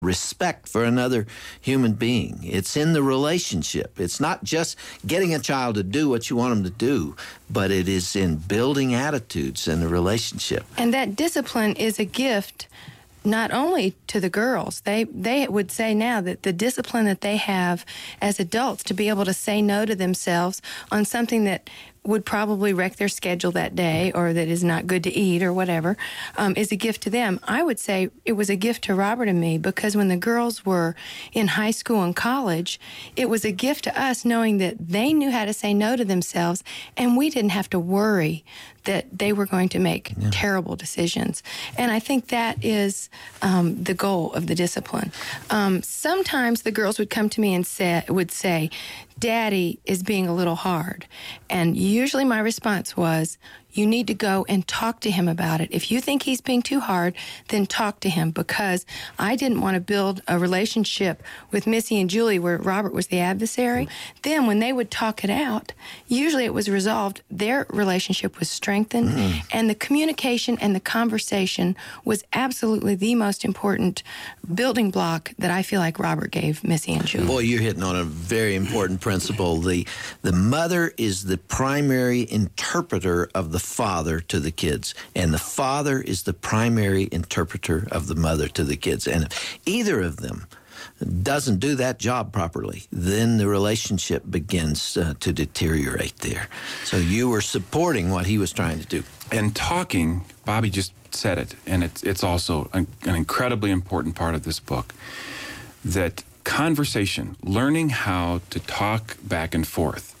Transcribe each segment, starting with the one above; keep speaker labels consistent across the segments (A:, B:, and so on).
A: respect for another human being. It's in the relationship. It's not just getting a child to do what you want them to do, but it is in building attitudes in the relationship.
B: And that discipline is a gift not only to the girls. They would say now that the discipline that they have as adults to be able to say no to themselves on something that would probably wreck their schedule that day or that is not good to eat or whatever, is a gift to them. I would say it was a gift to Robert and me because when the girls were in high school and college, it was a gift to us knowing that they knew how to say no to themselves and we didn't have to worry that they were going to make terrible decisions. And I think that is the goal of the discipline. Sometimes the girls would come to me and would say, Daddy is being a little hard. And usually my response was, you need to go and talk to him about it. If you think he's being too hard, then talk to him, because I didn't want to build a relationship with Missy and Julie where Robert was the adversary. Then when they would talk it out, usually it was resolved. Their relationship was strengthened, and the communication and the conversation was absolutely the most important building block that I feel like Robert gave Missy and Julie.
A: Boy, you're hitting on a very important principle. The mother is the primary interpreter of the father to the kids, and the father is the primary interpreter of the mother to the kids. And if either of them doesn't do that job properly, then the relationship begins to deteriorate there. So you were supporting what he was trying to do.
C: And talking, Bobby just said it, and it's also an incredibly important part of this book, that conversation, learning how to talk back and forth,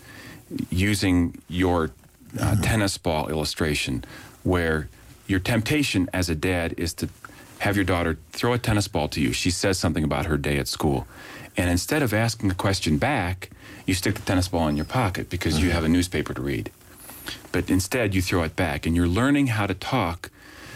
C: using your tennis ball illustration, where your temptation as a dad is to have your daughter throw a tennis ball to you. She says something about her day at school. And instead of asking the question back, you stick the tennis ball in your pocket because you have a newspaper to read. But instead, you throw it back. And you're learning how to talk.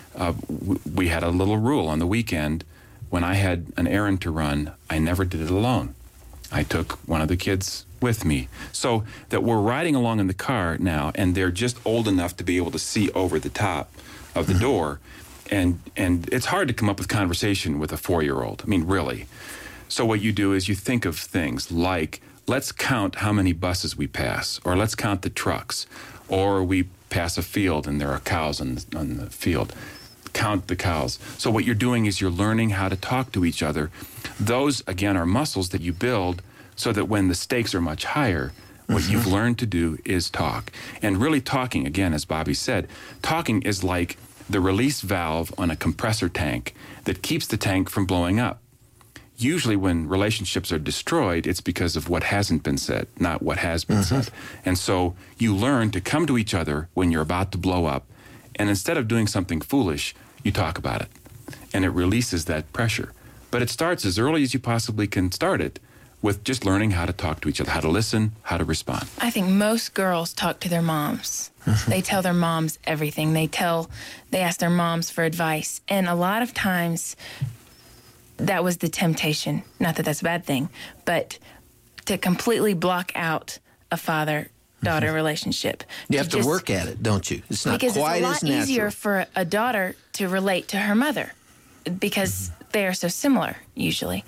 C: We had a little rule on the weekend. When I had an errand to run, I never did it alone. I took one of the kids with me, so that we're riding along in the car now, and they're just old enough to be able to see over the top of the door, and it's hard to come up with conversation with a 4-year-old. I mean, really. So what you do is you think of things like, let's count how many buses we pass, or let's count the trucks, or we pass a field and there are cows on the field. Count the cows. So what you're doing is you're learning how to talk to each other. Those, again, are muscles that you build so that when the stakes are much higher, what you've learned to do is talk. And really talking, again, as Bobby said, talking is like the release valve on a compressor tank that keeps the tank from blowing up. Usually when relationships are destroyed, it's because of what hasn't been said, not what has been said. And so you learn to come to each other when you're about to blow up, and instead of doing something foolish, you talk about it. And it releases that pressure. But it starts as early as you possibly can start it, with just learning how to talk to each other, how to listen, how to respond.
D: I think most girls talk to their moms. They tell their moms everything. They ask their moms for advice. And a lot of times, that was the temptation. Not that that's a bad thing, but to completely block out a father-daughter relationship.
A: You have to work at it, don't you? It's not quite as natural.
D: Because it's a lot easier for a daughter to relate to her mother because they are so similar, usually.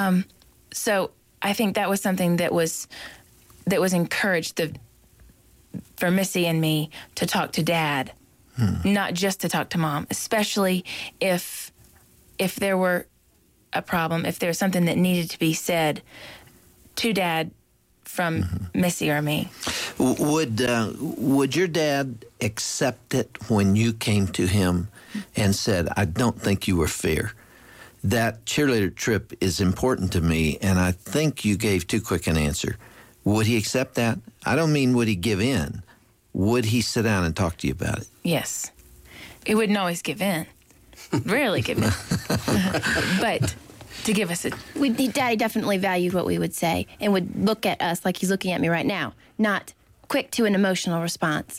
D: So I think that was something that was encouraged for Missy and me to talk to Dad, not just to talk to Mom, especially if there were a problem, if there was something that needed to be said to Dad from Missy or me.
A: Would your dad accept it when you came to him and said, I don't think you were fair? That cheerleader trip is important to me, and I think you gave too quick an answer. Would he accept that? I don't mean would he give in. Would he sit down and talk to you about it?
D: Yes. He wouldn't always give in. Rarely give in. But to give us
E: Daddy definitely valued what we would say and would look at us like he's looking at me right now, not quick to an emotional response.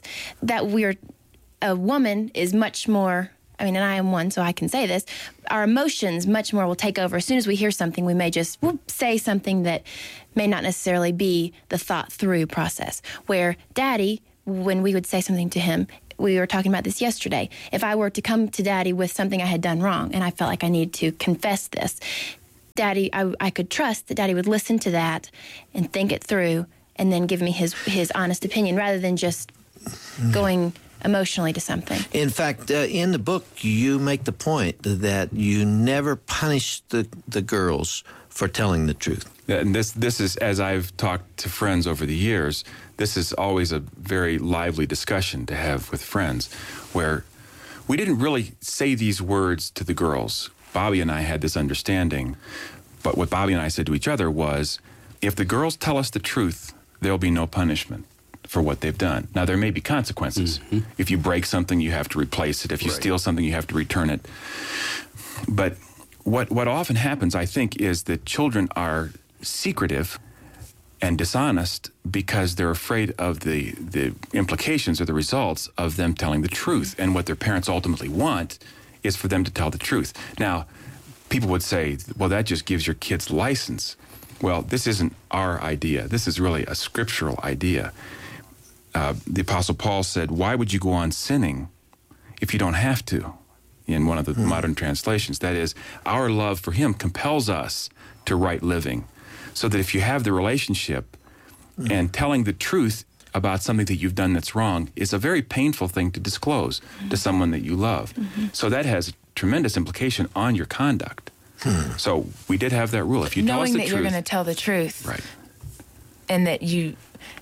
E: A woman is much more... and I am one, so I can say this, our emotions much more will take over. As soon as we hear something, we may just say something that may not necessarily be the thought-through process. Where Daddy, when we would say something to him, we were talking about this yesterday, if I were to come to Daddy with something I had done wrong and I felt like I needed to confess this, Daddy, I could trust that Daddy would listen to that and think it through and then give me his honest opinion rather than just going emotionally to something.
A: In fact, in the book, you make the point that you never punish the girls for telling the truth.
C: And this is, as I've talked to friends over the years, this is always a very lively discussion to have with friends, where we didn't really say these words to the girls. Bobby and I had this understanding, but what Bobby and I said to each other was, if the girls tell us the truth, there'll be no punishment for what they've done. Now, there may be consequences. Mm-hmm. If you break something, you have to replace it. If you steal something, you have to return it. But what often happens, I think, is that children are secretive and dishonest because they're afraid of the implications or the results of them telling the truth. And what their parents ultimately want is for them to tell the truth. Now, people would say, well, that just gives your kids license. Well, this isn't our idea. This is really a scriptural idea. The Apostle Paul said, why would you go on sinning if you don't have to? In one of the modern translations. That is, our love for him compels us to right living. So that if you have the relationship and telling the truth about something that you've done that's wrong is a very painful thing to disclose to someone that you love. Mm-hmm. So that has a tremendous implication on your conduct. So we did have that rule. If you tell us the truth,
D: knowing that you're going to tell the truth,
C: right,
D: and that you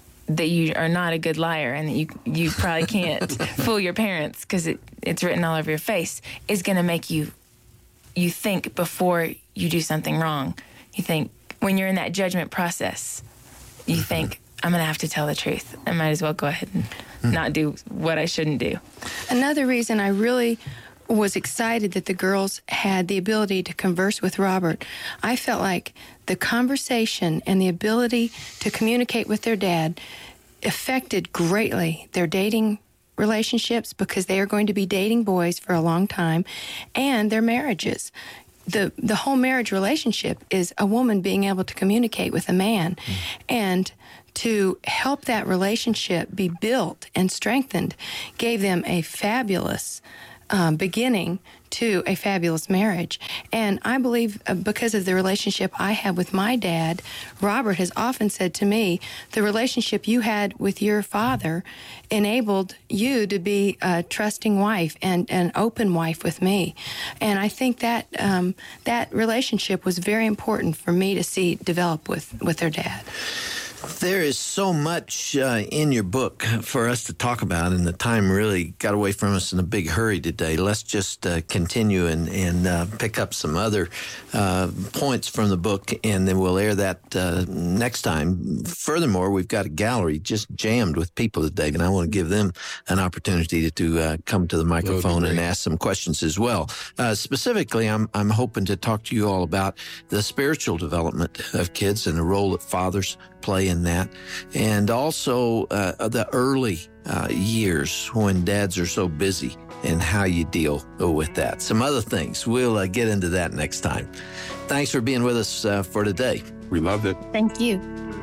D: are not a good liar, and that you probably can't fool your parents because it's written all over your face, is going to make you think before you do something wrong. You think, when you're in that judgment process, you think, I'm going to have to tell the truth. I might as well go ahead and not do what I shouldn't do.
B: Another reason I really was excited that the girls had the ability to converse with Robert, I felt like the conversation and the ability to communicate with their dad affected greatly their dating relationships, because they are going to be dating boys for a long time, and their marriages. The whole marriage relationship is a woman being able to communicate with a man, and to help that relationship be built and strengthened gave them a fabulous beginning to a fabulous marriage. And I believe because of the relationship I have with my dad, Robert has often said to me, the relationship you had with your father enabled you to be a trusting wife and an open wife with me. And I think that that relationship was very important for me to see develop with their dad.
A: There is so much in your book for us to talk about, and the time really got away from us in a big hurry today. Let's just continue and pick up some other points from the book, and then we'll air that next time. Furthermore, we've got a gallery just jammed with people today, and I want to give them an opportunity to come to the microphone and ask some questions as well. Specifically, I'm hoping to talk to you all about the spiritual development of kids and the role that fathers play in that, and also the early years when dads are so busy and how you deal with that. Some other things. We'll get into that next time. Thanks for being with us for today.
C: We loved it.
E: Thank you.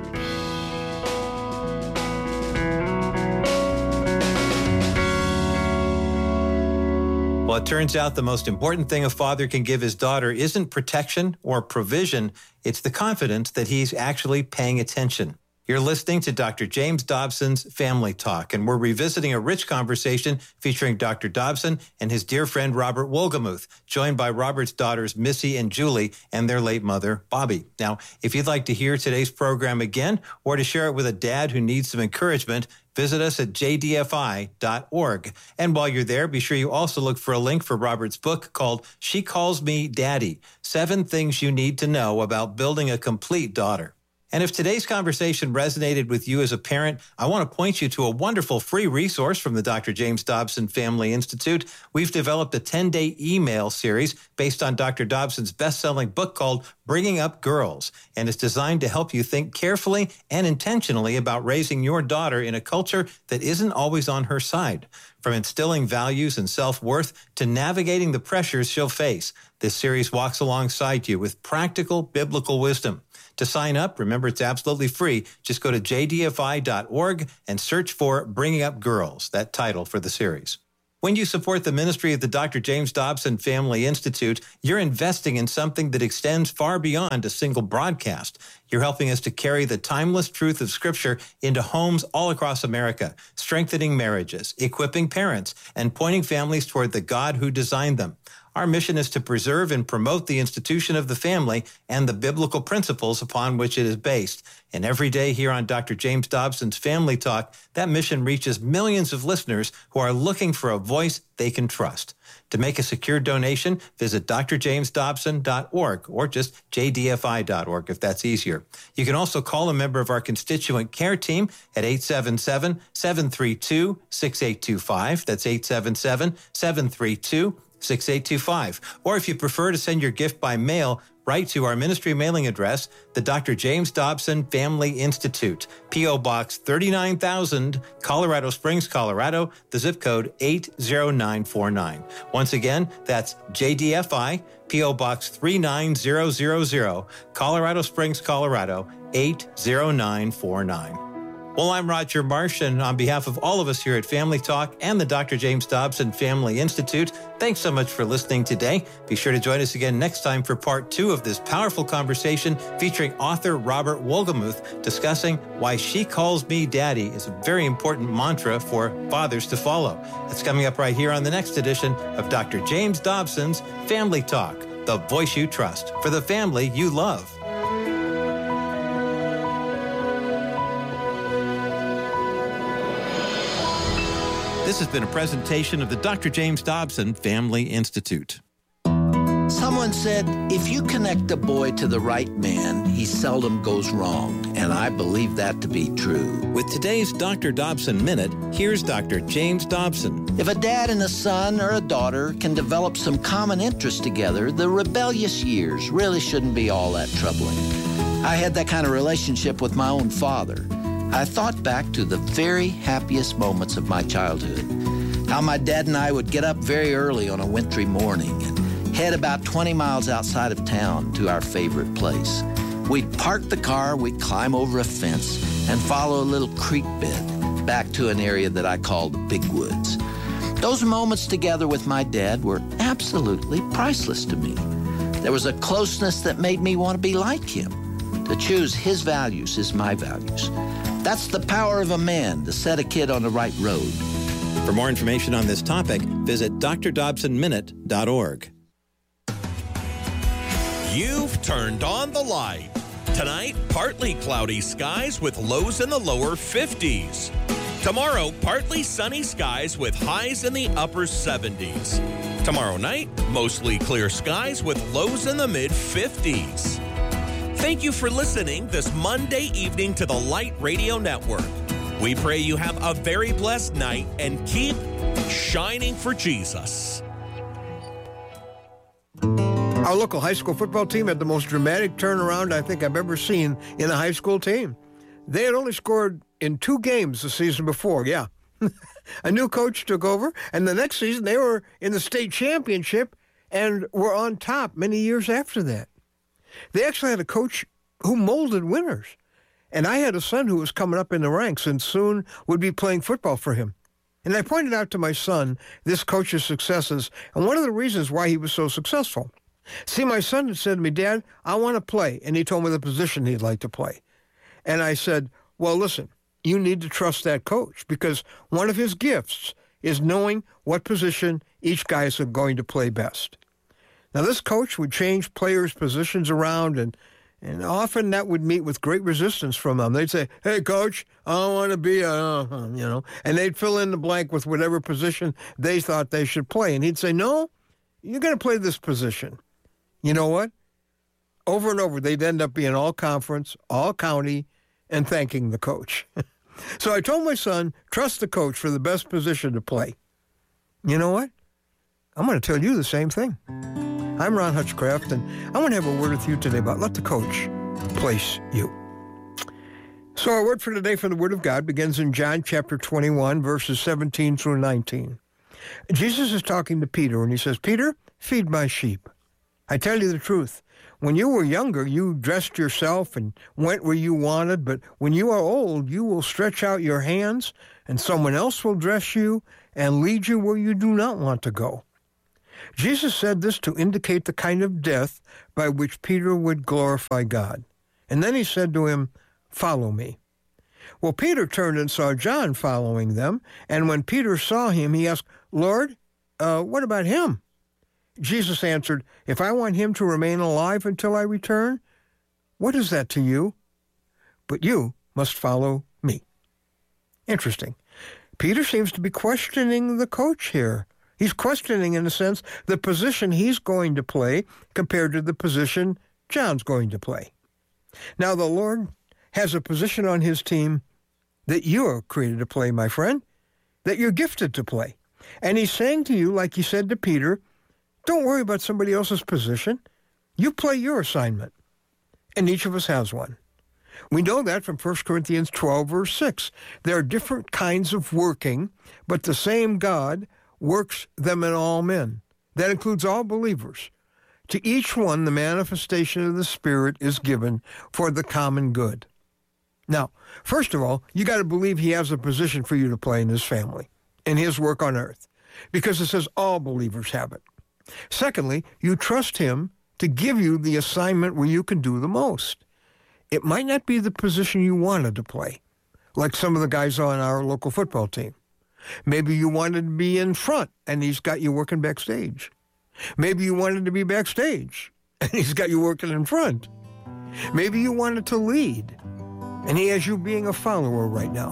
F: Well, it turns out the most important thing a father can give his daughter isn't protection or provision. It's the confidence that he's actually paying attention. You're listening to Dr. James Dobson's Family Talk, and we're revisiting a rich conversation featuring Dr. Dobson and his dear friend Robert Wolgemuth, joined by Robert's daughters Missy and Julie and their late mother, Bobby. Now, if you'd like to hear today's program again or to share it with a dad who needs some encouragement, visit us at jdfi.org. And while you're there, be sure you also look for a link for Robert's book called She Calls Me Daddy, 7 Things You Need to Know About Building a Complete Daughter. And if today's conversation resonated with you as a parent, I want to point you to a wonderful free resource from the Dr. James Dobson Family Institute. We've developed a 10-day email series based on Dr. Dobson's best-selling book called Bringing Up Girls, and it's designed to help you think carefully and intentionally about raising your daughter in a culture that isn't always on her side. From instilling values and self-worth to navigating the pressures she'll face, this series walks alongside you with practical biblical wisdom. To sign up, remember it's absolutely free. Just go to jdfi.org and search for Bringing Up Girls, that title for the series. When you support the ministry of the Dr. James Dobson Family Institute, you're investing in something that extends far beyond a single broadcast. You're helping us to carry the timeless truth of Scripture into homes all across America, strengthening marriages, equipping parents, and pointing families toward the God who designed them. Our mission is to preserve and promote the institution of the family and the biblical principles upon which it is based. And every day here on Dr. James Dobson's Family Talk, that mission reaches millions of listeners who are looking for a voice they can trust. To make a secure donation, visit drjamesdobson.org or just jdfi.org if that's easier. You can also call a member of our constituent care team at 877-732-6825. That's 877-732-6825. Or if you prefer to send your gift by mail, write to our ministry mailing address, the Dr. James Dobson Family Institute, P.O. Box 39,000, Colorado Springs, Colorado, the zip code 80949. Once again, that's JDFI, P.O. Box 39000, Colorado Springs, Colorado, 80949. Well, I'm Roger Marsh, and on behalf of all of us here at Family Talk and the Dr. James Dobson Family Institute, thanks so much for listening today. Be sure to join us again next time for part 2 of this powerful conversation featuring author Robert Wolgemuth discussing why She Calls Me Daddy is a very important mantra for fathers to follow. It's coming up right here on the next edition of Dr. James Dobson's Family Talk, the voice you trust for the family you love. This has been a presentation of the Dr. James Dobson Family Institute.
A: Someone said, if you connect a boy to the right man, he seldom goes wrong. And I believe that to be true.
F: With today's Dr. Dobson Minute, here's Dr. James Dobson.
A: If a dad and a son or a daughter can develop some common interest together, the rebellious years really shouldn't be all that troubling. I had that kind of relationship with my own father. I thought back to the very happiest moments of my childhood. How my dad and I would get up very early on a wintry morning and head about 20 miles outside of town to our favorite place. We'd park the car, we'd climb over a fence, and follow a little creek bed back to an area that I called the Big Woods. Those moments together with my dad were absolutely priceless to me. There was a closeness that made me want to be like him. To choose his values is my values. That's the power of a man, to set a kid on the right road.
F: For more information on this topic, visit drdobsonminute.org.
G: You've turned on the light. Tonight, partly cloudy skies with lows in the lower 50s. Tomorrow, partly sunny skies with highs in the upper 70s. Tomorrow night, mostly clear skies with lows in the mid 50s. Thank you for listening this Monday evening to the Light Radio Network. We pray you have a very blessed night and keep shining for Jesus.
H: Our local high school football team had the most dramatic turnaround I think I've ever seen in a high school team. They had only scored in 2 games the season before, yeah. A new coach took over, and the next season they were in the state championship and were on top many years after that. They actually had a coach who molded winners. And I had a son who was coming up in the ranks and soon would be playing football for him. And I pointed out to my son this coach's successes and one of the reasons why he was so successful. See, my son had said to me, Dad, I want to play. And he told me the position he'd like to play. And I said, well, listen, you need to trust that coach because one of his gifts is knowing what position each guy is going to play best. Now, this coach would change players' positions around, and often that would meet with great resistance from them. They'd say, hey, coach, I don't want to be and they'd fill in the blank with whatever position they thought they should play. And he'd say, no, you're going to play this position. You know what? Over and over, they'd end up being all conference, all county, and thanking the coach. So I told my son, trust the coach for the best position to play. You know what? I'm going to tell you the same thing. I'm Ron Hutchcraft, and I want to have a word with you today about let the coach place you. So our word for today from the Word of God begins in John chapter 21, verses 17 through 19. Jesus is talking to Peter, and he says, Peter, feed my sheep. I tell you the truth. When you were younger, you dressed yourself and went where you wanted, but when you are old, you will stretch out your hands, and someone else will dress you and lead you where you do not want to go. Jesus said this to indicate the kind of death by which Peter would glorify God. And then he said to him, "Follow me." Well, Peter turned and saw John following them, and when Peter saw him, he asked, "Lord, what about him?" Jesus answered, "If I want him to remain alive until I return, what is that to you? But you must follow me." Interesting. Peter seems to be questioning the coach here. He's questioning, in a sense, the position he's going to play compared to the position John's going to play. Now, the Lord has a position on his team that you are created to play, my friend, that you're gifted to play. And he's saying to you, like he said to Peter, don't worry about somebody else's position. You play your assignment. And each of us has one. We know that from 1 Corinthians 12, verse 6. There are different kinds of working, but the same God works them in all men. That includes all believers. To each one, the manifestation of the Spirit is given for the common good. Now, first of all, you got to believe he has a position for you to play in his family, in his work on earth, because it says all believers have it. Secondly, you trust him to give you the assignment where you can do the most. It might not be the position you wanted to play, like some of the guys on our local football team. Maybe you wanted to be in front, and he's got you working backstage. Maybe you wanted to be backstage, and he's got you working in front. Maybe you wanted to lead, and he has you being a follower right now.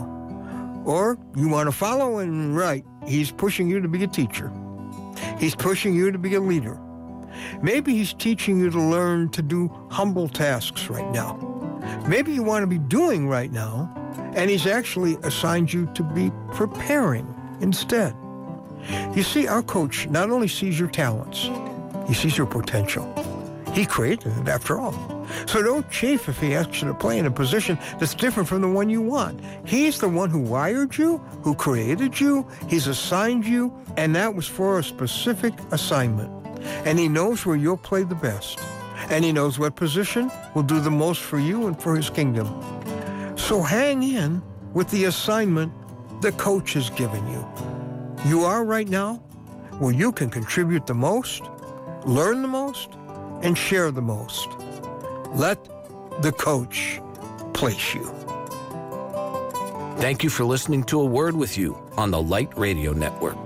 H: Or you want to follow, and right, he's pushing you to be a teacher. He's pushing you to be a leader. Maybe he's teaching you to learn to do humble tasks right now. Maybe you want to be doing right now, and he's actually assigned you to be preparing instead. You see, our coach not only sees your talents, he sees your potential. He created it, after all. So don't chafe if he asks you to play in a position that's different from the one you want. He's the one who wired you, who created you, he's assigned you, and that was for a specific assignment. And he knows where you'll play the best. And he knows what position will do the most for you and for his kingdom. So hang in with the assignment the coach has given you. You are right now where you can contribute the most, learn the most, and share the most. Let the coach place you.
I: Thank you for listening to A Word With You on the Light Radio Network.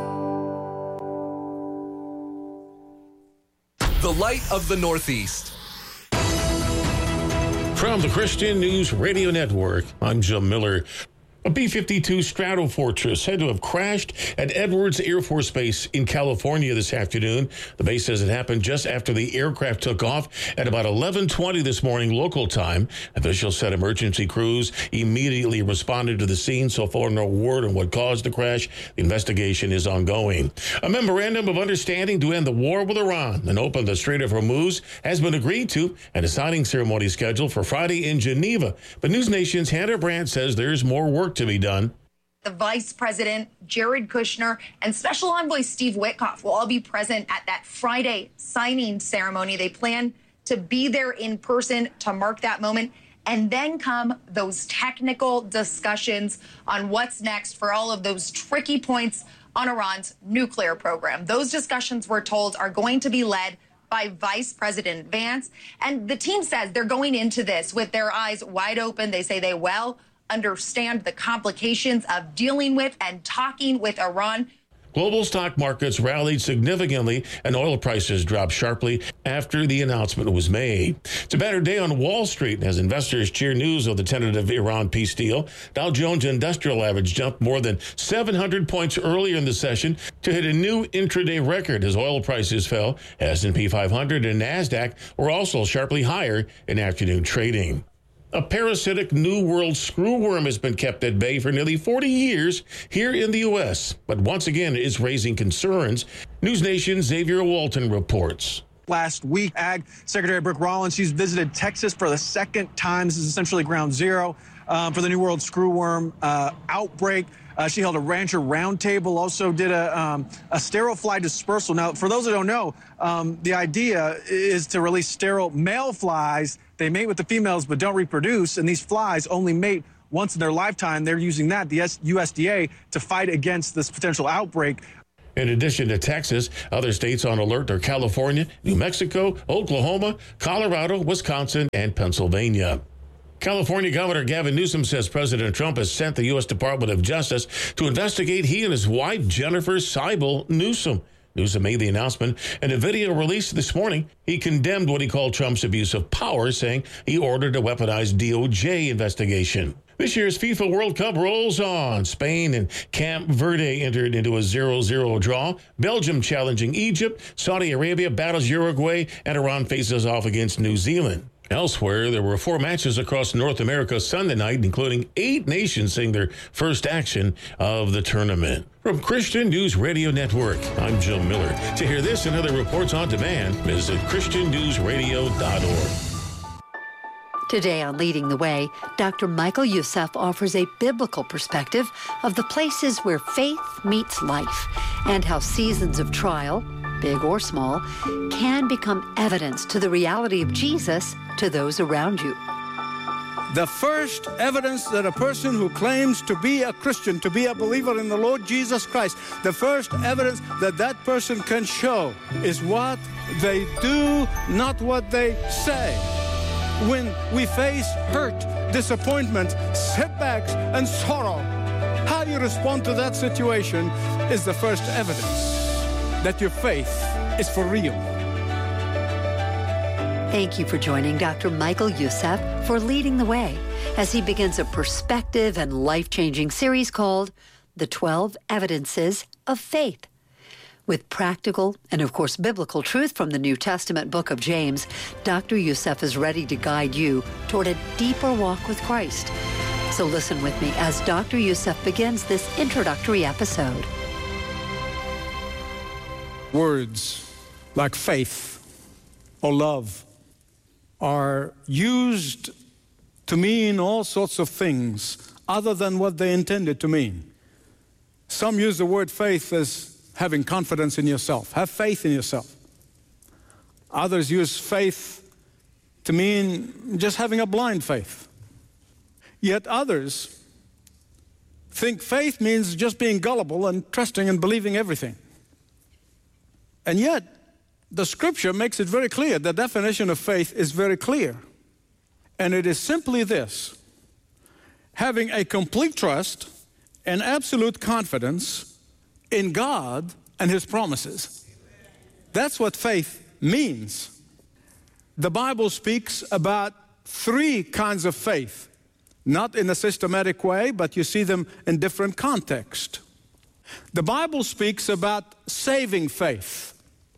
J: The Light of the Northeast.
K: From the Christian News Radio Network, I'm Jim Miller. A B-52 Stratofortress said to have crashed at Edwards Air Force Base in California this afternoon. The base says it happened just after the aircraft took off at about 11:20 this morning local time. Officials said emergency crews immediately responded to the scene. So far, no word on what caused the crash. The investigation is ongoing. A memorandum of understanding to end the war with Iran and open the Strait of Hormuz has been agreed to, and a signing ceremony scheduled for Friday in Geneva. But News Nation's Hannah Brandt says there's more work to be done.
L: The Vice President, Jared Kushner, and Special Envoy Steve Witkoff will all be present at that Friday signing ceremony. They plan to be there in person to mark that moment. And then come those technical discussions on what's next for all of those tricky points on Iran's nuclear program. Those discussions, we're told, are going to be led by Vice President Vance. And the team says they're going into this with their eyes wide open. They say they understand the complications of dealing with and talking with Iran.
K: Global stock markets rallied significantly and oil prices dropped sharply after the announcement was made. It's a better day on Wall Street as investors cheer news of the tentative Iran peace deal. Dow Jones Industrial Average jumped more than 700 points earlier in the session to hit a new intraday record as oil prices fell. S&P 500 and NASDAQ were also sharply higher in afternoon trading. A parasitic New World screwworm has been kept at bay for nearly 40 years here in the U.S., but once again is raising concerns. News Nation's Xavier Walton reports.
M: Last week, Ag Secretary Brooke Rollins, she's visited Texas for the second time. This is essentially ground zero for the New World screwworm outbreak. She held a rancher roundtable, also did a sterile fly dispersal. Now, for those that don't know, the idea is to release sterile male flies. They mate with the females but don't reproduce, and these flies only mate once in their lifetime. They're using that, the USDA, to fight against this potential outbreak.
K: In addition to Texas, other states on alert are California, New Mexico, Oklahoma, Colorado, Wisconsin, and Pennsylvania. California Governor Gavin Newsom says President Trump has sent the U.S. Department of Justice to investigate he and his wife, Jennifer Seibel Newsom. Newsom made the announcement in a video released this morning. He condemned what he called Trump's abuse of power, saying he ordered a weaponized DOJ investigation. This year's FIFA World Cup rolls on. Spain and Cape Verde entered into a 0-0 draw. Belgium challenging Egypt. Saudi Arabia battles Uruguay, and Iran faces off against New Zealand. Elsewhere, there were 4 matches across North America Sunday night, including 8 nations seeing their first action of the tournament. From Christian News Radio Network, I'm Joe Miller. To hear this and other reports on demand, visit ChristianNewsRadio.org.
N: Today on Leading the Way, Dr. Michael Youssef offers a biblical perspective of the places where faith meets life and how seasons of trial, big or small, can become evidence to the reality of Jesus to those around you.
O: The first evidence that a person who claims to be a Christian, to be a believer in the Lord Jesus Christ, the first evidence that that person can show is what they do, not what they say. When we face hurt, disappointment, setbacks, and sorrow, how you respond to that situation is the first evidence that your faith is for real.
N: Thank you for joining Dr. Michael Youssef for Leading the Way as he begins a perspective and life-changing series called The 12 Evidences of Faith. With practical and, of course, biblical truth from the New Testament book of James, Dr. Youssef is ready to guide you toward a deeper walk with Christ. So listen with me as Dr. Youssef begins this introductory episode.
O: Words like faith or love are used to mean all sorts of things other than what they intended to mean. Some use the word faith as having confidence in yourself. Have faith in yourself. Others use faith to mean just having a blind faith. Yet others think faith means just being gullible and trusting and believing everything. And yet, the scripture makes it very clear. The definition of faith is very clear. And it is simply this: having a complete trust and absolute confidence in God and His promises. That's what faith means. The Bible speaks about 3 kinds of faith, not in a systematic way, but you see them in different contexts. The Bible speaks about saving faith.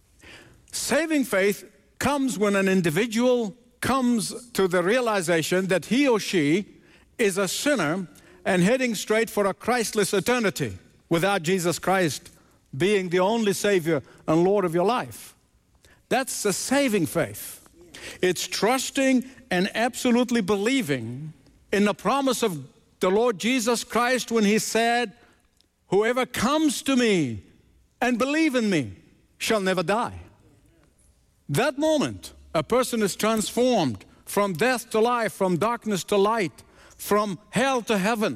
O: Saving faith comes when an individual comes to the realization that he or she is a sinner and heading straight for a Christless eternity without Jesus Christ being the only Savior and Lord of your life. That's the saving faith. It's trusting and absolutely believing in the promise of the Lord Jesus Christ when He said, "Whoever comes to me and believe in me shall never die." That moment, a person is transformed from death to life, from darkness to light, from hell to heaven.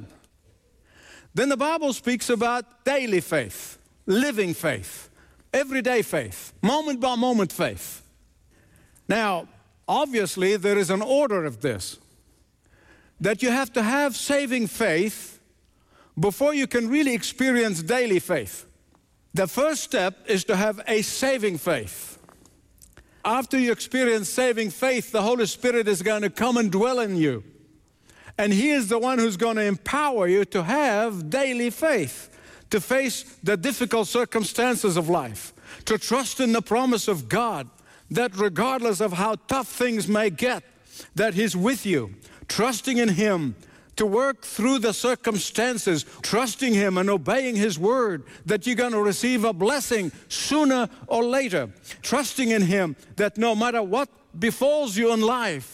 O: Then the Bible speaks about daily faith, living faith, everyday faith, moment by moment faith. Now, obviously, there is an order of this, that you have to have saving faith before you can really experience daily faith. The first step is to have a saving faith. After you experience saving faith, the Holy Spirit is going to come and dwell in you. And He is the one who's going to empower you to have daily faith, to face the difficult circumstances of life, to trust in the promise of God, that regardless of how tough things may get, that He's with you, trusting in Him to work through the circumstances, trusting Him and obeying His word, that you're going to receive a blessing sooner or later, trusting in Him that no matter what befalls you in life,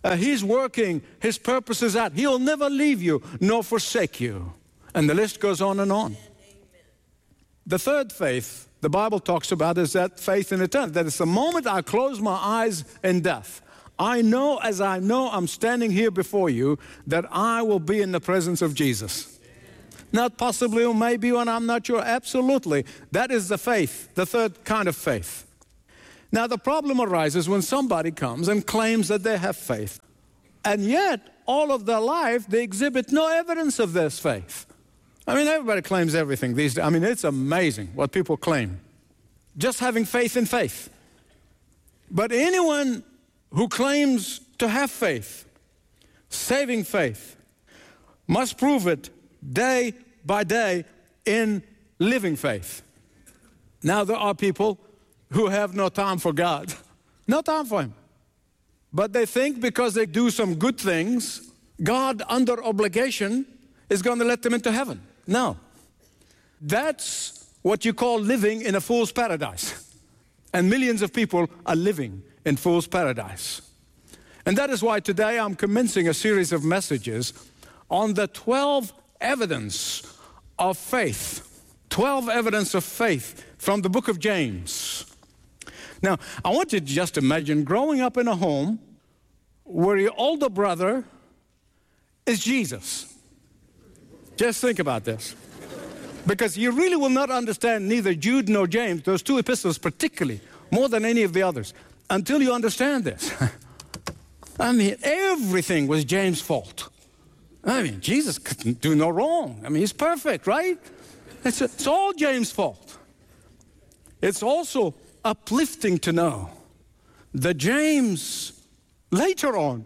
O: He's working. His purpose is out. He'll never leave you nor forsake you. And the list goes on and on. The third faith the Bible talks about is that faith in eternity. That is the moment I close my eyes in death, I know as I know I'm standing here before you that I will be in the presence of Jesus. Not possibly or maybe when I'm not sure. Absolutely. That is the faith, the third kind of faith. Now the problem arises when somebody comes and claims that they have faith, and yet all of their life they exhibit no evidence of this faith. I mean, everybody claims everything these days. I mean, it's amazing what people claim. Just having faith in faith. But anyone who claims to have faith, saving faith, must prove it day by day in living faith. Now, there are people who have no time for God. No time for Him. But they think because they do some good things, God, under obligation, is going to let them into heaven. No. That's what you call living in a fool's paradise. And millions of people are living in fool's paradise. And that is why today I'm commencing a series of messages on the 12 evidence of faith. 12 evidence of faith from the book of James. Now, I want you to just imagine growing up in a home where your older brother is Jesus. Just think about this. Because you really will not understand neither Jude nor James, those two epistles particularly, more than any of the others, until you understand this. I mean, everything was James' fault. I mean, Jesus couldn't do no wrong. I mean, He's perfect, right? It's all James' fault. It's also uplifting to know that James, later on,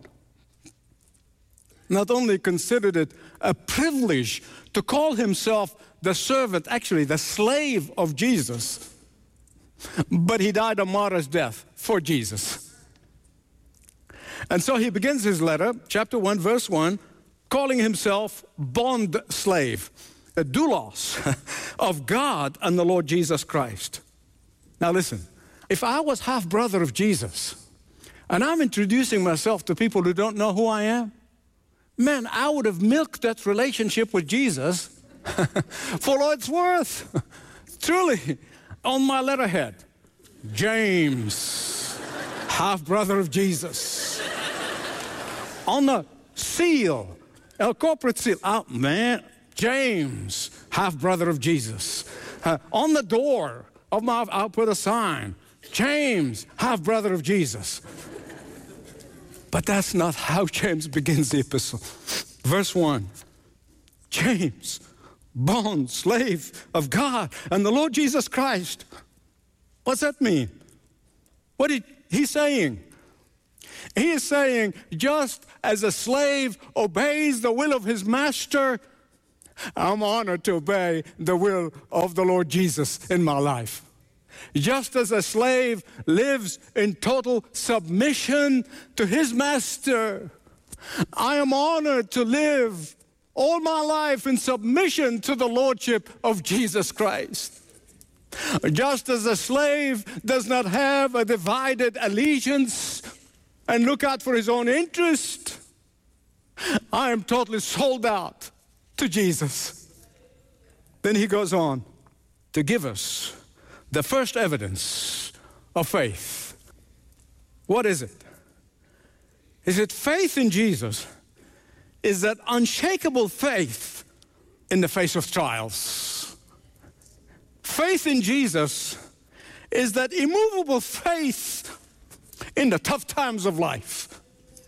O: not only considered it a privilege to call himself the servant, actually the slave of Jesus, but he died a martyr's death for Jesus. And so he begins his letter, chapter 1, verse 1, calling himself bond slave, a doulos of God and the Lord Jesus Christ. Now listen, if I was half brother of Jesus, and I'm introducing myself to people who don't know who I am, man, I would have milked that relationship with Jesus for all it's worth. Truly, on my letterhead, James, half-brother of Jesus. On the seal, a corporate seal, oh man, James, half-brother of Jesus. On the door of my, I'll put a sign, James, half-brother of Jesus. But that's not how James begins the epistle. Verse 1, James, bond slave of God and the Lord Jesus Christ. What's that mean? What is he saying? He is saying, just as a slave obeys the will of his master, I'm honored to obey the will of the Lord Jesus in my life. Just as a slave lives in total submission to his master, I am honored to live all my life in submission to the lordship of Jesus Christ. Just as a slave does not have a divided allegiance and look out for his own interest, I am totally sold out to Jesus. Then he goes on to give us the first evidence of faith. What is it? Is it faith in Jesus? Is that unshakable faith in the face of trials? Faith in Jesus is that immovable faith in the tough times of life.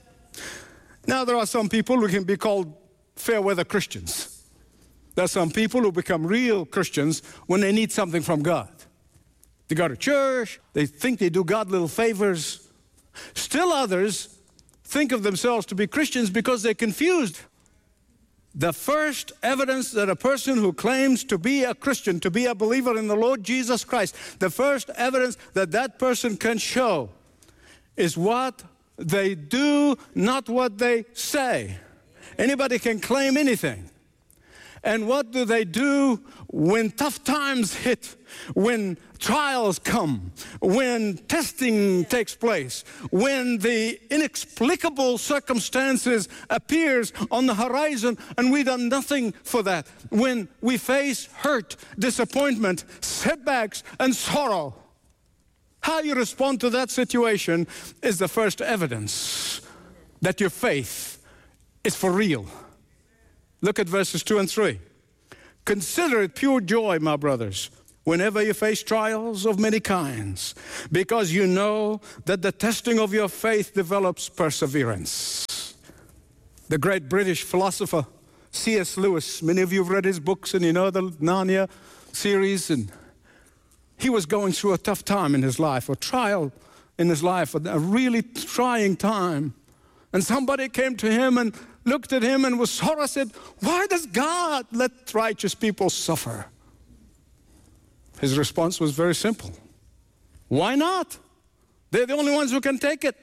O: Now, there are some people who can be called fair weather Christians. There are some people who become real Christians when they need something from God. They go to church, they think they do God little favors. Still others think of themselves to be Christians because they're confused. The first evidence that a person who claims to be a Christian, to be a believer in the Lord Jesus Christ, the first evidence that that person can show is what they do, not what they say. Anybody can claim anything. And what do they do when tough times hit, when trials come, when testing takes place, when the inexplicable circumstances appears on the horizon and we've done nothing for that, when we face hurt, disappointment, setbacks, and sorrow? How you respond to that situation is the first evidence that your faith is for real. Look at verses 2 and 3. Consider it pure joy, my brothers, whenever you face trials of many kinds, because you know that the testing of your faith develops perseverance. The great British philosopher C.S. Lewis, many of you have read his books and you know the Narnia series, and he was going through a tough time in his life, a trial in his life, a really trying time. And somebody came to him and looked at him and with sorrow said, "Why does God let righteous people suffer?" His response was very simple. Why not? They're the only ones who can take it.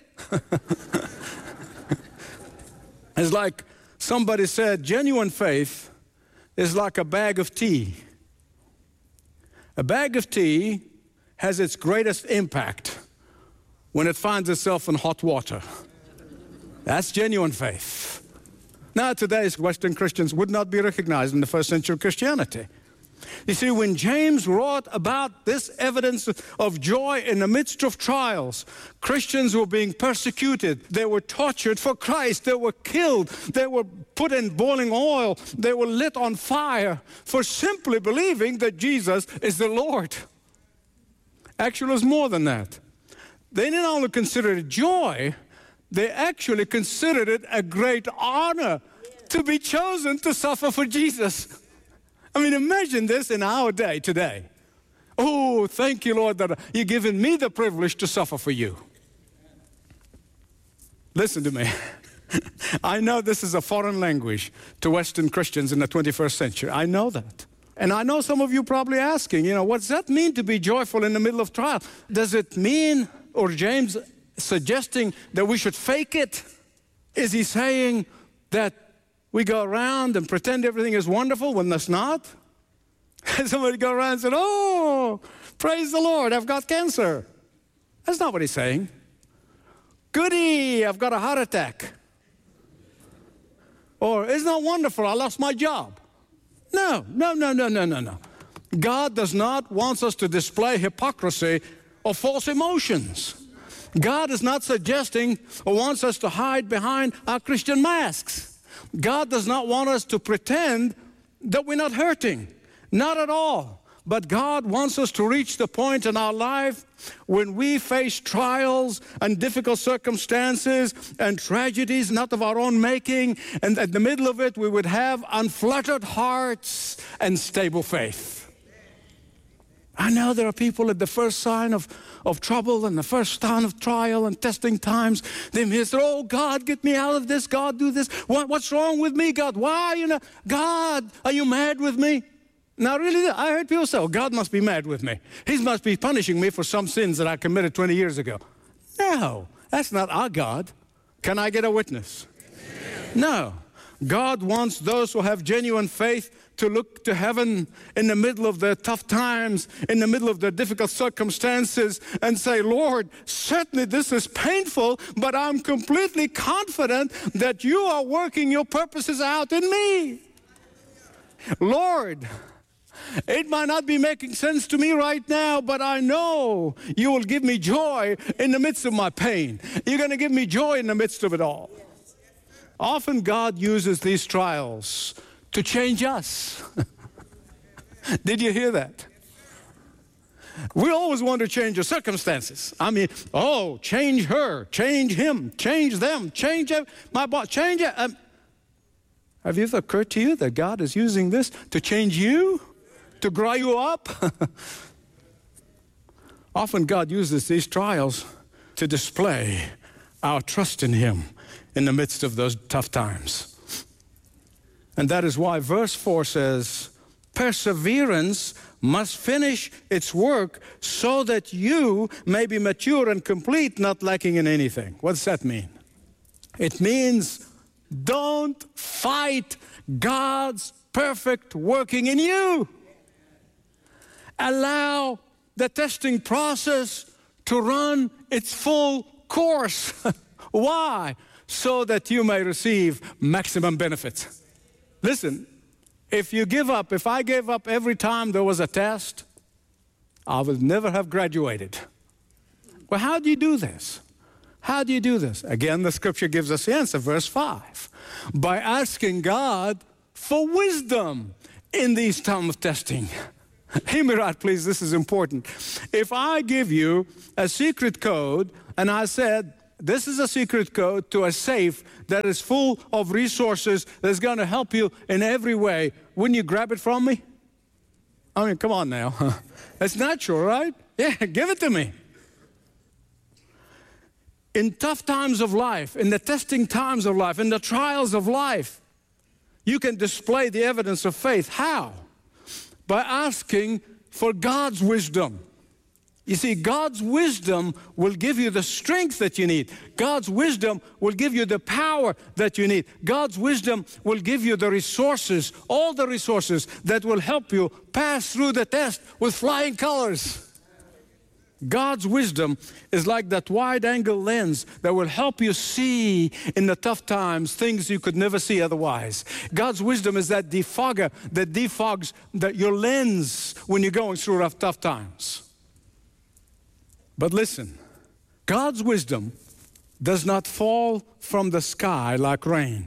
O: It's like somebody said, genuine faith is like a bag of tea. A bag of tea has its greatest impact when it finds itself in hot water. That's genuine faith. Now, today's Western Christians would not be recognized in the first century Christianity. You see, when James wrote about this evidence of joy in the midst of trials, Christians were being persecuted. They were tortured for Christ. They were killed. They were put in boiling oil. They were lit on fire for simply believing that Jesus is the Lord. Actually, it was more than that. They didn't only consider it joy, they actually considered it a great honor to be chosen to suffer for Jesus. I mean, imagine this in our day today. Oh, thank you, Lord, that you've given me the privilege to suffer for you. Listen to me. I know this is a foreign language to Western Christians in the 21st century. I know that. And I know some of you probably asking, what does that mean to be joyful in the middle of trial? Does it mean, or James suggesting that we should fake it? Is he saying that we go around and pretend everything is wonderful when that's not? Somebody go around and said, "Oh, praise the Lord, I've got cancer." That's not what he's saying. "Goody, I've got a heart attack." Or, "Isn't that wonderful, I lost my job." No. God does not want us to display hypocrisy or false emotions. God is not suggesting or wants us to hide behind our Christian masks. God does not want us to pretend that we're not hurting. Not at all. But God wants us to reach the point in our life when we face trials and difficult circumstances and tragedies not of our own making, and at the middle of it we would have unfluttered hearts and stable faith. I know there are people at the first sign of trouble and the first sign of trial and testing times, they may say, "Oh, God, get me out of this. God, do this. What's wrong with me, God? Why, God, are you mad with me?" Now, really, I heard people say, "Oh, God must be mad with me. He must be punishing me for some sins that I committed 20 years ago." No, that's not our God. Can I get a witness? No. God wants those who have genuine faith to look to heaven in the middle of their tough times, in the middle of their difficult circumstances, and say, "Lord, certainly this is painful, but I'm completely confident that you are working your purposes out in me. Lord, it might not be making sense to me right now, but I know you will give me joy in the midst of my pain. You're going to give me joy in the midst of it all." Often God uses these trials to change us. Did you hear that? We always want to change the circumstances. I mean, change her, change him, change them, change my boss, change it. Have you ever occurred to you that God is using this to change you, to grow you up? Often God uses these trials to display our trust in him in the midst of those tough times. And that is why verse 4 says, "Perseverance must finish its work so that you may be mature and complete, not lacking in anything." What does that mean? It means don't fight God's perfect working in you. Allow the testing process to run its full course. Why? So that you may receive maximum benefits. Listen, if I gave up every time there was a test, I would never have graduated. Well, how do you do this? How do you do this? Again, the scripture gives us the answer, verse 5. By asking God for wisdom in these times of testing. Hear me right, please, this is important. If I give you a secret code and I said, this is a secret code to a safe that is full of resources that's going to help you in every way, wouldn't you grab it from me? I mean, come on now. That's natural, right? Yeah, give it to me. In tough times of life, in the testing times of life, in the trials of life, you can display the evidence of faith. How? By asking for God's wisdom. You see, God's wisdom will give you the strength that you need. God's wisdom will give you the power that you need. God's wisdom will give you the resources, all the resources that will help you pass through the test with flying colors. God's wisdom is like that wide-angle lens that will help you see in the tough times things you could never see otherwise. God's wisdom is that defogger that defogs your lens when you're going through tough times. But listen, God's wisdom does not fall from the sky like rain.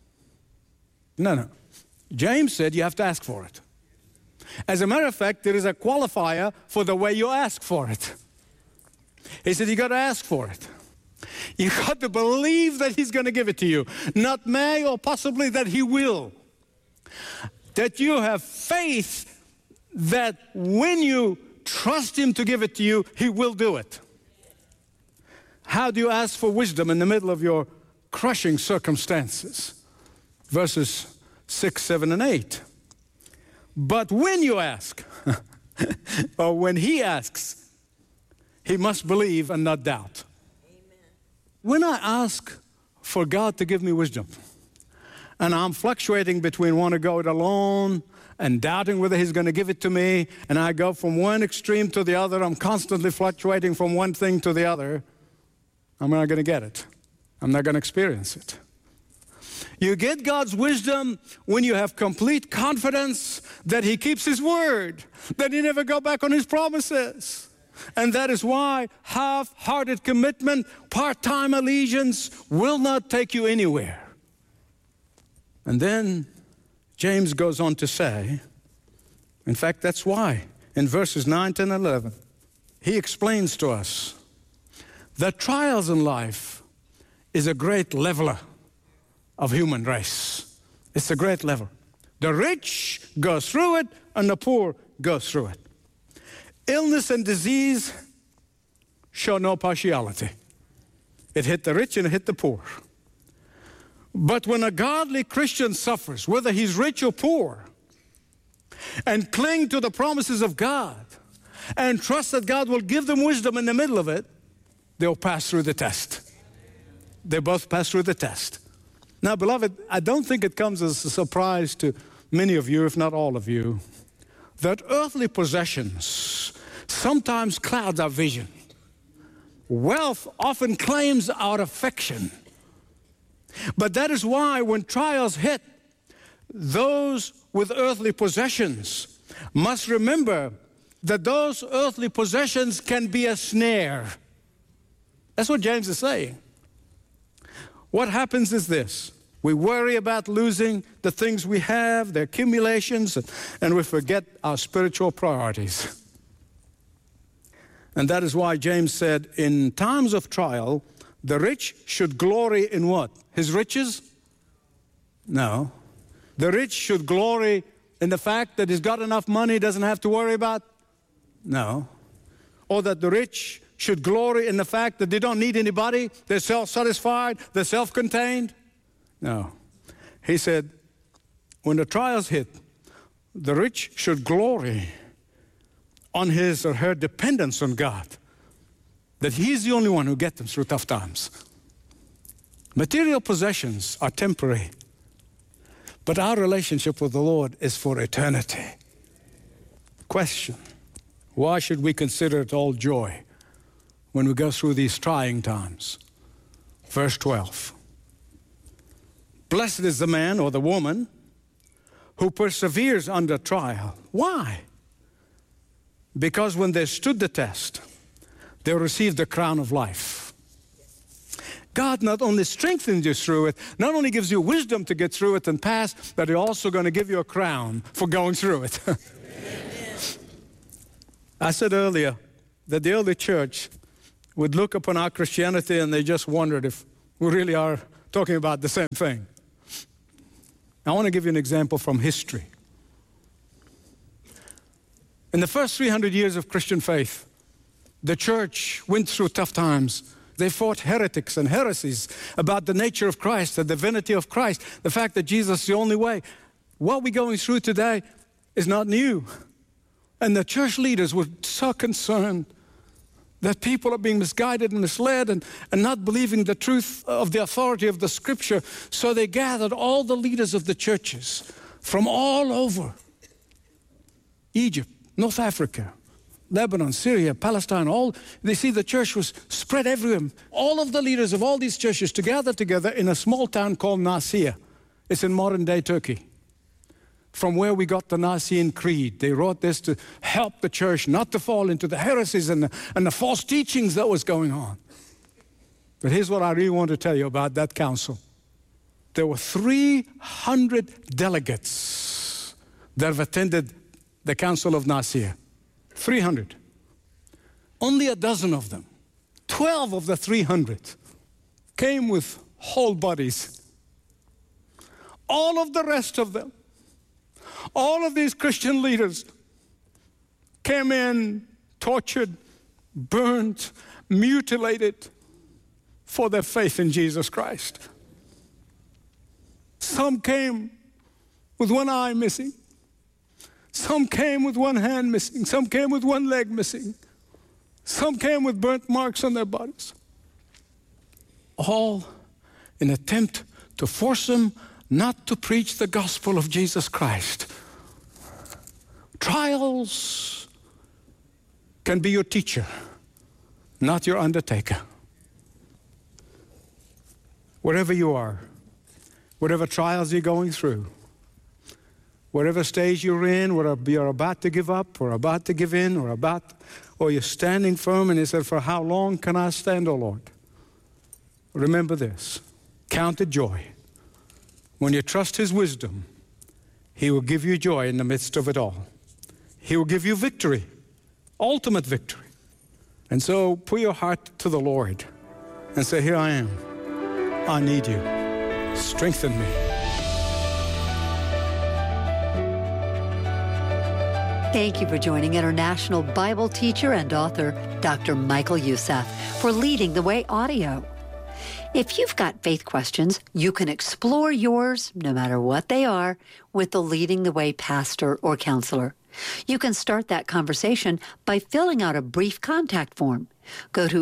O: No. James said you have to ask for it. As a matter of fact, there is a qualifier for the way you ask for it. He said you got to ask for it. You got to believe that he's going to give it to you. Not may or possibly that he will. That you have faith that when you trust him to give it to you, he will do it. How do you ask for wisdom in the middle of your crushing circumstances? Verses 6, 7, and 8. But when you ask, or when he asks, he must believe and not doubt. Amen. When I ask for God to give me wisdom, and I'm fluctuating between want to go it alone and doubting whether he's going to give it to me, and I go from one extreme to the other, I'm constantly fluctuating from one thing to the other, I'm not going to get it. I'm not going to experience it. You get God's wisdom when you have complete confidence that he keeps his word, that he never go back on his promises. And that is why half-hearted commitment, part-time allegiance will not take you anywhere. And then James goes on to say, in fact, that's why in verses 9, 10, and 11, he explains to us that trials in life is a great leveler of human race. It's a great level. The rich go through it and the poor go through it. Illness and disease show no partiality. It hit the rich and it hit the poor. But when a godly Christian suffers, whether he's rich or poor, and cling to the promises of God and trust that God will give them wisdom in the middle of it, they'll pass through the test. They both pass through the test. Now, beloved, I don't think it comes as a surprise to many of you, if not all of you, that earthly possessions sometimes cloud our vision. Wealth often claims our affection. But that is why when trials hit, those with earthly possessions must remember that those earthly possessions can be a snare. That's what James is saying. What happens is this. We worry about losing the things we have, the accumulations, and we forget our spiritual priorities. And that is why James said, in times of trial, the rich should glory in what? His riches? No. The rich should glory in the fact that he's got enough money he doesn't have to worry about? No. Or that the rich should glory in the fact that they don't need anybody, they're self-satisfied, they're self-contained? No. He said, when the trials hit, the rich should glory on his or her dependence on God, that he's the only one who gets them through tough times. Material possessions are temporary. But our relationship with the Lord is for eternity. Question: why should we consider it all joy when we go through these trying times? Verse 12. Blessed is the man or the woman who perseveres under trial. Why? Because when they stood the test, they received the crown of life. God not only strengthens you through it, not only gives you wisdom to get through it and pass, but He's also going to give you a crown for going through it. I said earlier that the early church would look upon our Christianity and they just wondered if we really are talking about the same thing. I want to give you an example from history. In the first 300 years of Christian faith, the church went through tough times. They fought heretics and heresies about the nature of Christ, the divinity of Christ, the fact that Jesus is the only way. What we're going through today is not new. And the church leaders were so concerned that people are being misguided and misled and not believing the truth of the authority of the Scripture. So they gathered all the leaders of the churches from all over Egypt, North Africa, Lebanon, Syria, Palestine, they see the church was spread everywhere. All of the leaders of all these churches together in a small town called Nicaea. It's in modern-day Turkey. From where we got the Nicene Creed. They wrote this to help the church not to fall into the heresies and the false teachings that was going on. But here's what I really want to tell you about that council. There were 300 delegates that have attended the Council of Nicaea. 300. Only a dozen of them, 12 of the 300, came with whole bodies. All of the rest of them, all of these Christian leaders came in tortured, burned, mutilated for their faith in Jesus Christ. Some came with one eye missing. Some came with one hand missing. Some came with one leg missing. Some came with burnt marks on their bodies. All in an attempt to force them not to preach the gospel of Jesus Christ. Trials can be your teacher, not your undertaker. Wherever you are, whatever trials you're going through, whatever stage you're in, whether you're about to give up or about to give in or you're standing firm and you said, for how long can I stand, O Lord? Remember this, count it joy. When you trust His wisdom, He will give you joy in the midst of it all. He will give you victory, ultimate victory. And so put your heart to the Lord and say, here I am. I need you. Strengthen me.
N: Thank you for joining international Bible teacher and author Dr. Michael Youssef for Leading the Way Audio. If you've got faith questions, you can explore yours, no matter what they are, with the Leading the Way pastor or counselor. You can start that conversation by filling out a brief contact form. Go to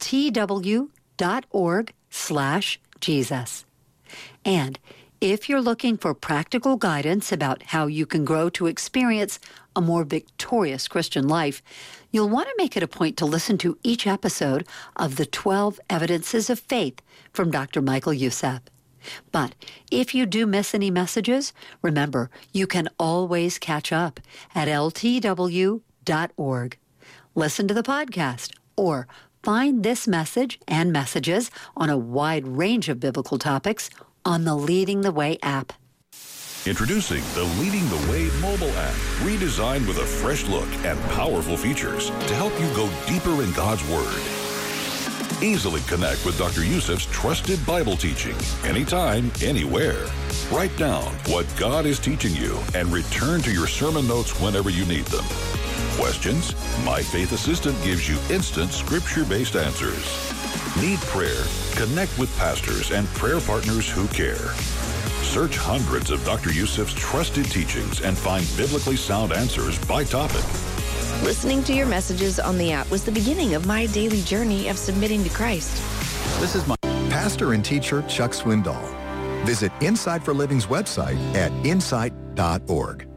N: ltw.org/Jesus. And if you're looking for practical guidance about how you can grow to experience a more victorious Christian life, you'll want to make it a point to listen to each episode of the 12 Evidences of Faith from Dr. Michael Youssef. But if you do miss any messages, remember, you can always catch up at ltw.org. Listen to the podcast or find this message and messages on a wide range of biblical topics on the Leading the Way app.
P: Introducing the Leading the Way mobile app, redesigned with a fresh look and powerful features to help you go deeper in God's Word. Easily connect with Dr. Youssef's trusted Bible teaching anytime, anywhere. Write down what God is teaching you and return to your sermon notes whenever you need them. Questions? My Faith Assistant gives you instant scripture-based answers. Need prayer? Connect with pastors and prayer partners who care. Search hundreds of Dr. Youssef's trusted teachings and find biblically sound answers by topic.
Q: Listening to your messages on the app was the beginning of my daily journey of submitting to Christ.
R: This is my pastor and teacher, Chuck Swindoll. Visit Insight for Living's website at insight.org.